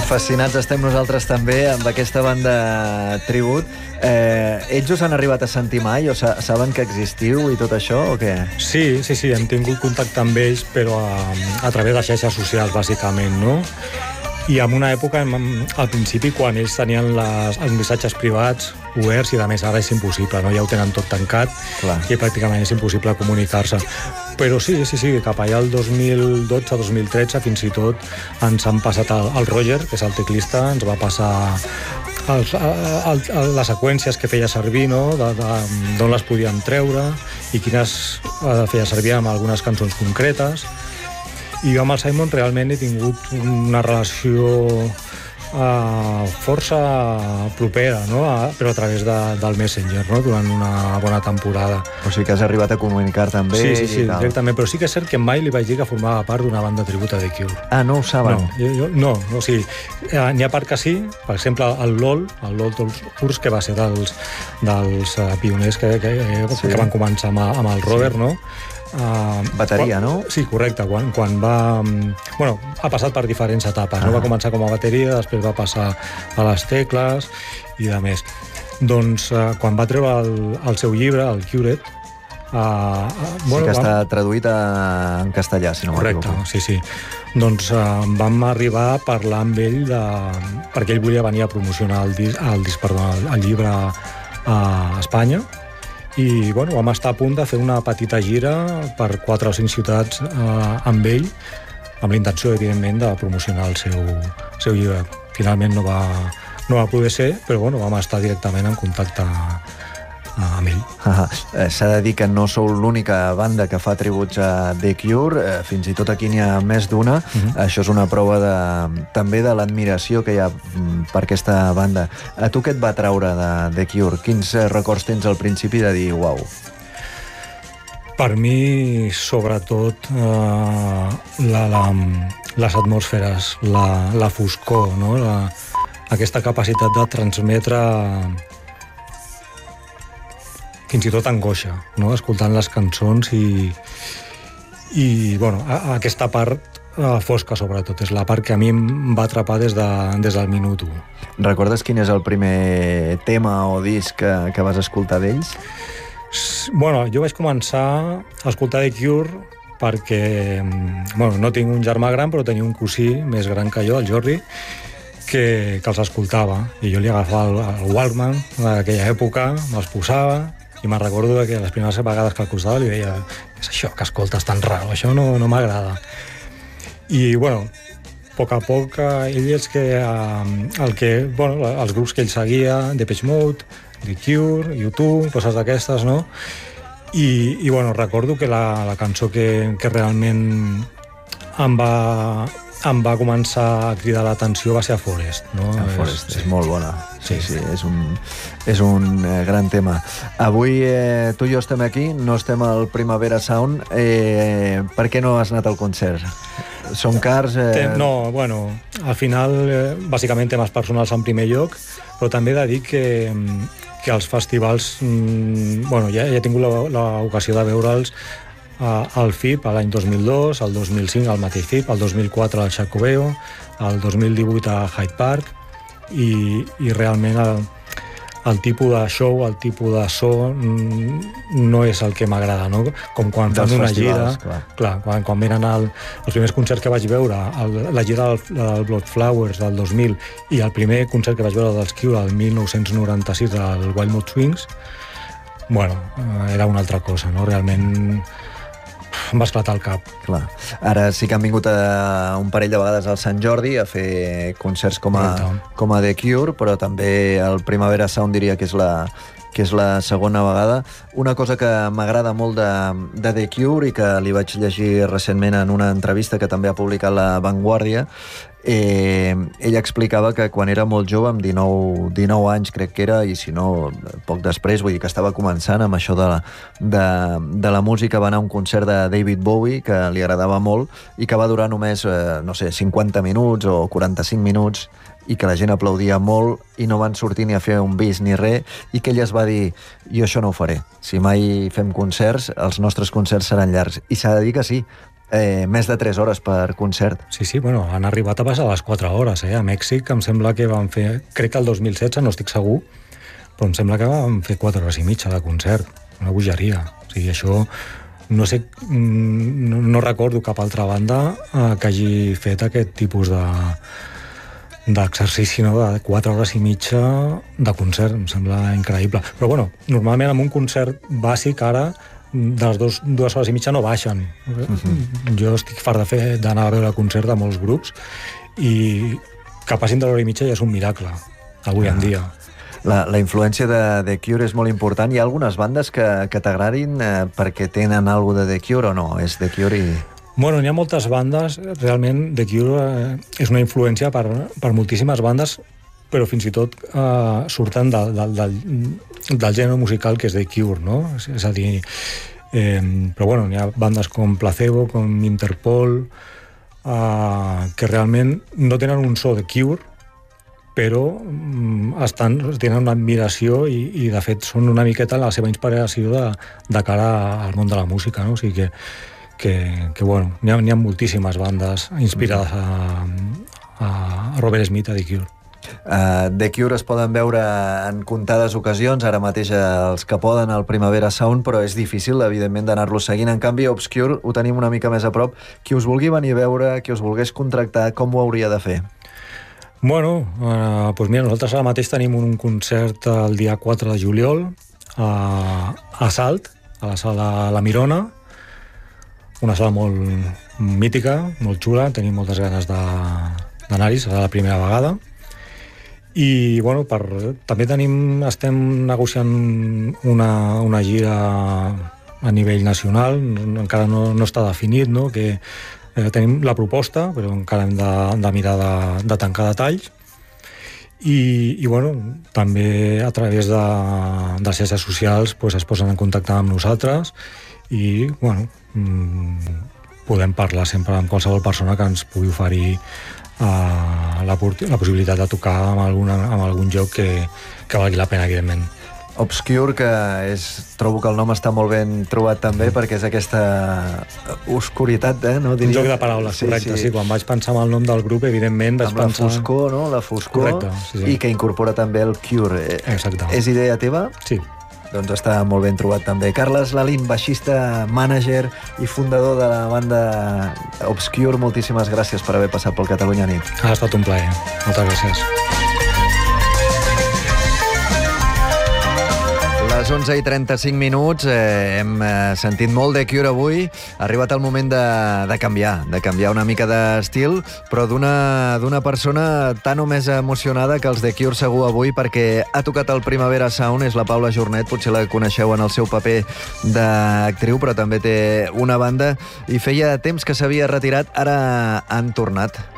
fascinats estem nosaltres també amb aquesta banda tribut. Ells us han arribat a sentir mai o saben que existiu i tot això o què? Sí, hem tingut contacte amb ells, però a través de xarxes socials, bàsicament, no? I en una època, al principi, quan ells tenien els missatges privats oberts, i a més ara és impossible, no? Ja ho tenen tot tancat. Clar. I pràcticament és impossible comunicar-se. Però sí, cap allà el 2012-2013 fins i tot ens han passat el Roger, que és el teclista, ens va passar les seqüències que feia servir, no? D'on les podíem treure i quines feia servir amb algunes cançons concretes. I jo amb el Simon realment he tingut una relació força propera, no? Però a través del Messenger, no? Durant una bona temporada. O sigui que has arribat a comunicar-te amb ell? Sí, directament, però sí que és cert que mai li vaig dir que formava part d'una banda tributa de Cure. Ah, no ho saben? No, o sigui, n'hi ha part que sí, per exemple, el LOL Tours, que va ser dels pioners que van començar amb el Robert, no? Bateria, no? Sí, correcte. Quan va... Bueno, ha passat per diferents etapes. No? Va començar com a bateria, després va passar a les tecles i de més. Doncs quan va treure el seu llibre, el Cured... sí que està traduït en castellà, si no m'equivoco. Correcte, sí. Doncs vam arribar a parlar amb ell perquè ell volia venir a promocionar el llibre a Espanya. I vam estar a punt de fer una petita gira per 4 o 5 ciutats amb ell, amb la intenció, evidentment, de promocionar el seu llibre. Finalment no va poder ser, però vam estar directament en contacte amb ell. S'ha de dir que no sou l'única banda que fa tributs a The Cure, fins i tot aquí n'hi ha més d'una. Això és una prova també de l'admiració que hi ha per aquesta banda. A tu què et va traure de The Cure? Quins records tens al principi de dir uau? Per mi, sobretot, les atmosferes, la foscor, no? Aquesta capacitat de transmetre fins i tot angoixa, no? Escoltant les cançons i aquesta part fosca, sobretot, és la part que a mi em va atrapar des del minut 1. Recordes quin és el primer tema o disc que vas escoltar d'ells? Bueno, jo vaig començar a escoltar The Cure perquè, no tinc un germà gran, però tenia un cosí més gran que jo, el Jordi, que els escoltava, i jo li agafava el Walkman d'aquella època, me'ls posava, i me'n recordo que les primeres vegades que el costava li deia, què és això que escoltes tan raro, això no m'agrada. I, a poc a poc, ell és els grups que ell seguia, Depeche Mode, The Cure, U2, coses d'aquestes, no? I recordo que la cançó que realment em va començar a cridar l'atenció va ser a Forest, no? Forest és molt bona. Sí, és un gran tema. Avui tu i jo estem aquí, no estem al Primavera Sound. Per què no has anat al concert? Són cars? No, al final, bàsicament temes personals en primer lloc, però també he de dir que els festivals, ja he tingut l'ocasió de veure'ls al FIP l'any 2002, el 2005 al mateix FIP, el 2004 al Xacobeo, el 2018 a Hyde Park, i realment el tipus de show, el tipus de so no és el que m'agrada, no? Com quan fan una gira, clar, quan venen els primers concerts que vaig veure, la gira del Blood Flowers del 2000 i el primer concert que vaig veure dels Cure el 1996 del Wild Mood Swings, era una altra cosa, no? Realment em va esclatar el cap. Clar. Ara sí que han vingut un parell de vegades al Sant Jordi a fer concerts com a The Cure, però també el Primavera Sound diria que és la segona vegada. Una cosa que m'agrada molt de The Cure i que li vaig llegir recentment en una entrevista que també ha publicat La Vanguardia, ella explicava que quan era molt jove, amb 19 anys crec que era, i si no, poc després, vull dir que estava començant amb això de la música, va anar a un concert de David Bowie que li agradava molt i que va durar només, 50 minuts o 45 minuts, i que la gent aplaudia molt i no van sortir ni a fer un bis ni res, i que ella es va dir, jo això no ho faré, si mai fem concerts, els nostres concerts seran llargs. I s'ha de dir que sí, més de 3 hores per concert. Sí, bueno, han arribat a passar les 4 hores, A Mèxic em sembla que van fer, crec que el 2016, no estic segur, però em sembla que van fer 4 hores i mitja de concert, una bogeria. O sigui, això, no sé, no recordo cap altra banda que hagi fet aquest tipus d'exercici, no? De 4 hores i mitja de concert, em sembla increïble. Però bueno, normalment en un concert bàsic ara de les 2 hores i mitja no baixen. Jo estic fart d'anar a veure concert de molts grups i que passin de l'hora i mitja ja és un miracle avui en dia. La influència de The Cure és molt important. Hi ha algunes bandes que t'agradin perquè tenen alguna de The Cure o no? És The Cure i... Bueno, n'hi ha moltes bandes. Realment The Cure és una influència per moltíssimes bandes, però fins i tot surten del gènere musical que és The Cure, no? És a dir, però bueno, hi ha bandes com Placebo, com Interpol, que realment no tenen un so de Cure, però tenen una admiració i de fet són una miqueta la seva inspiració de cara al món de la música, no? O sigui que bueno, n'hi ha moltíssimes bandes inspirades a Robert Smith, a The Cure. The Cure es poden veure en comptades ocasions, ara mateix els que poden al Primavera Sound, però és difícil, evidentment, d'anar-los seguint. En canvi, Obscure ho tenim una mica més a prop. Qui us vulgui venir a veure, qui us volgués contractar, com ho hauria de fer? Bueno, doncs mira, nosaltres ara mateix tenim un concert el dia 4 de juliol a Salt, a la sala La Mirona, una sala molt mítica, molt xula, tenim moltes ganes d'anar-hi, serà la primera vegada. I bueno, també estem negociant una gira a nivell nacional, encara no està definit, no? Que tenim la proposta, però encara hem de mirar de tancar detalls. I bueno, també a través de xarxes socials es posen en contacte amb nosaltres i bueno, podem parlar sempre amb qualsevol persona que ens pugui oferir la possibilitat de tocar amb algun lloc que valgui la pena, evidentment. Obscure, que trobo que el nom està molt ben trobat també, perquè és aquesta oscuritat, no? Un joc de paraules, correcte, sí. Quan vaig pensar en el nom del grup, evidentment vaig pensar... Amb la foscor, no? La foscor. Correcte, sí. I que incorpora també el Cure. Exacte. És idea teva? Sí. Doncs està molt ben trobat també. Carles Lalín, baixista, mànager i fundador de la banda Obscure, moltíssimes gràcies per haver passat pel Catalunya Nit. Ha estat un plaer. Moltes gràcies. Les 11:35, hem sentit molt de Cure avui. Ha arribat el moment de canviar una mica d'estil, però d'una persona tan o més emocionada que els de Cure segur avui, perquè ha tocat el Primavera Sound, és la Paula Jornet, potser la coneixeu en el seu paper d'actriu, però també té una banda i feia temps que s'havia retirat, ara han tornat.